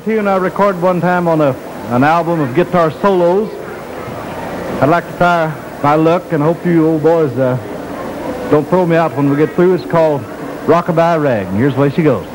tune I recorded one time on an album of guitar solos. I'd like to try my luck and hope you old boys don't throw me out when we get through. It's called Rockabye Rag. And here's the way she goes.